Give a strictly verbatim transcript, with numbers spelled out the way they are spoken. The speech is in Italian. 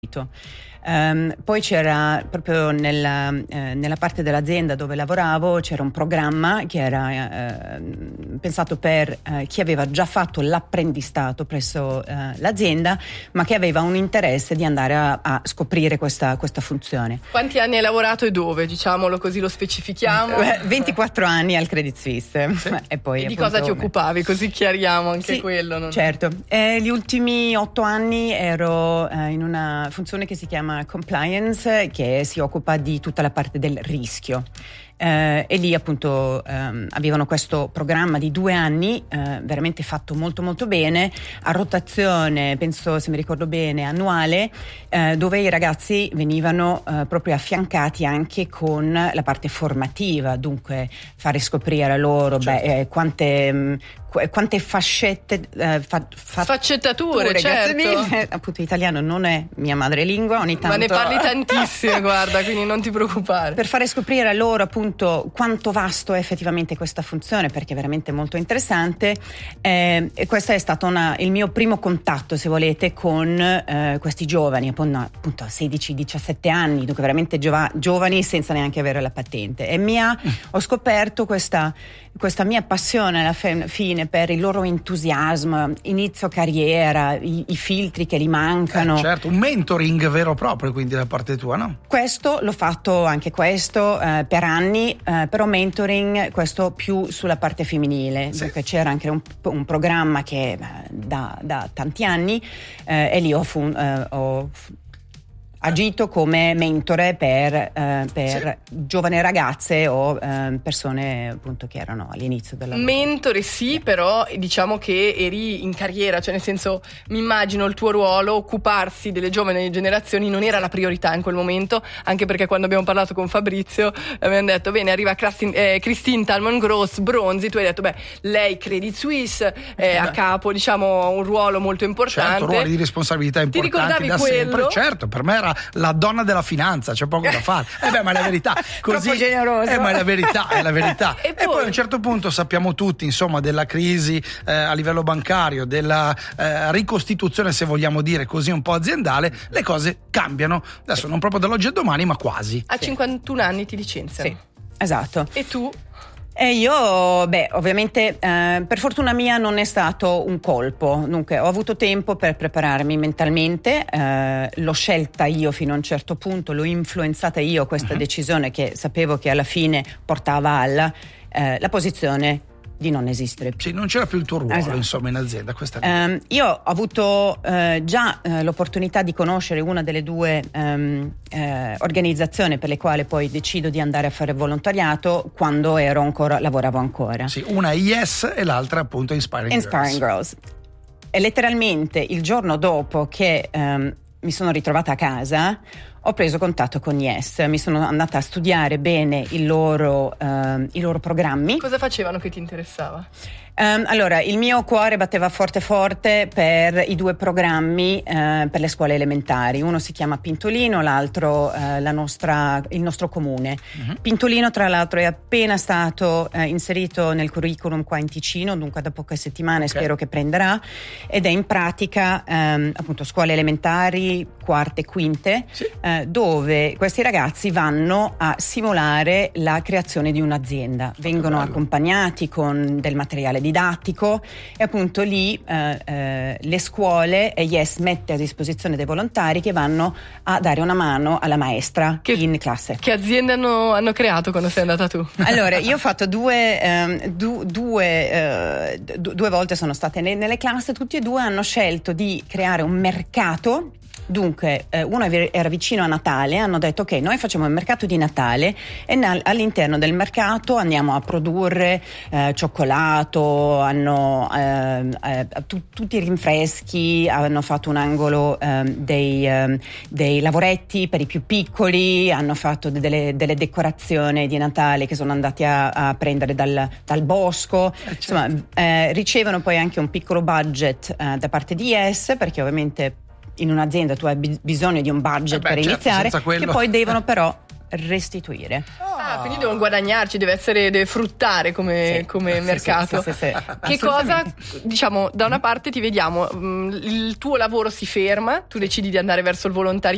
seguito. Um, poi c'era proprio nella, eh, nella parte dell'azienda dove lavoravo c'era un programma che era eh, pensato per eh, chi aveva già fatto l'apprendistato presso eh, l'azienda, ma che aveva un interesse di andare a, a scoprire questa, questa funzione. Quanti anni hai lavorato e dove? Diciamolo così lo specifichiamo. ventiquattro anni al Credit Suisse. Sì. E, poi, e di appunto, cosa ti occupavi? Così chiariamo anche sì, quello. Non... Certo. Eh, gli ultimi otto anni ero eh, in una funzione che si chiama compliance, che si occupa di tutta la parte del rischio. Eh, e lì appunto ehm, avevano questo programma di due anni eh, veramente fatto molto molto bene, a rotazione, penso, se mi ricordo bene, annuale, eh, dove i ragazzi venivano eh, proprio affiancati anche con la parte formativa, dunque fare scoprire a loro certo. beh, eh, quante mh, quante fascette eh, fa, fa, sfaccettature, certo. Mille, appunto italiano non è mia madrelingua, ogni tanto ma ne parli tantissime guarda, quindi non ti preoccupare, per fare scoprire a loro appunto quanto vasto è effettivamente questa funzione, perché è veramente molto interessante. Eh, e questo è stato una, il mio primo contatto, se volete, con eh, questi giovani appunto a sedici diciassette anni, dunque veramente giova, giovani senza neanche avere la patente, e mi ha, ho scoperto questa questa mia passione alla fine per il loro entusiasmo, inizio carriera, i, i filtri che li mancano. Eh, certo, un mentoring vero e proprio quindi da parte tua, no? Questo l'ho fatto anche questo eh, per anni, eh, però mentoring questo più sulla parte femminile, sì. Perché c'era anche un, un programma che eh, da, da tanti anni eh, e lì ho, fu, eh, ho agito come mentore per, eh, per sì. giovani ragazze o eh, persone appunto che erano all'inizio della mentore sì, yeah. Però diciamo che eri in carriera, cioè nel senso mi immagino il tuo ruolo, occuparsi delle giovani generazioni non era la priorità in quel momento, anche perché quando abbiamo parlato con Fabrizio abbiamo detto bene, arriva Christine, eh, Christine Talman-Gross, Bronzi, tu hai detto beh, lei Credit Suisse è a capo, diciamo, un ruolo molto importante, certo, ruoli di responsabilità importanti. Ti ricordavi da quello? Sempre, certo, per me era la donna della finanza, c'è poco da fare. Eh beh, ma è la verità. Così, troppo generoso. Eh, ma è la verità, è la verità. e, e poi... poi a un certo punto sappiamo tutti, insomma, della crisi eh, a livello bancario, della eh, ricostituzione, se vogliamo dire così, un po' aziendale, le cose cambiano. Adesso non proprio dall'oggi al domani, ma quasi. A cinquantuno anni ti licenziano. Sì, esatto. E tu? E io, beh, ovviamente eh, per fortuna mia non è stato un colpo, dunque ho avuto tempo per prepararmi mentalmente, eh, l'ho scelta io fino a un certo punto, l'ho influenzata io questa uh-huh. decisione che sapevo che alla fine portava alla eh, la posizione di non esistere più. Sì, non c'era più il tuo ruolo, esatto. Insomma, in azienda. Questa um, io ho avuto uh, già uh, l'opportunità di conoscere una delle due um, uh, organizzazioni per le quali poi decido di andare a fare volontariato quando ero ancora, lavoravo ancora. Sì, una Yes e l'altra appunto Inspiring, Inspiring Girls. Girls. E letteralmente il giorno dopo che um, mi sono ritrovata a casa ho preso contatto con Yes, mi sono andata a studiare bene il loro, uh, i loro programmi. Cosa facevano che ti interessava? Um, allora, il mio cuore batteva forte forte per i due programmi uh, per le scuole elementari. Uno si chiama Pintolino, l'altro uh, la nostra, il nostro comune. Uh-huh. Pintolino, tra l'altro, è appena stato uh, inserito nel curriculum qua in Ticino, dunque da poche settimane okay. Spero che prenderà, ed è in pratica um, appunto scuole elementari, quarte e quinte, sì. uh, dove questi ragazzi vanno a simulare la creazione di un'azienda. Vengono accompagnati con del materiale didattico e appunto lì eh, eh, le scuole e Yes mette a disposizione dei volontari che vanno a dare una mano alla maestra che, in classe. Che aziende hanno, hanno creato quando sei andata tu? Allora, io ho fatto due um, du, due, uh, du, due volte sono state ne, nelle classi, tutti e due hanno scelto di creare un mercato. Dunque, eh, uno era vicino a Natale, hanno detto ok, noi facciamo il mercato di Natale e na- all'interno del mercato andiamo a produrre eh, cioccolato, hanno eh, eh, tu- tutti i rinfreschi, hanno fatto un angolo eh, dei, eh, dei lavoretti per i più piccoli, hanno fatto delle, delle decorazioni di Natale che sono andati a, a prendere dal, dal bosco, eh, insomma eh, ricevono poi anche un piccolo budget eh, da parte di Yes, perché ovviamente in un'azienda tu hai bisogno di un budget eh beh, per certo, iniziare, che poi devono però restituire. Ah, quindi devono guadagnarci, deve essere, deve fruttare come, sì, come sì, mercato. Sì, sì, sì, che cosa, diciamo, da una parte ti vediamo, il tuo lavoro si ferma, tu decidi di andare verso il volontariato.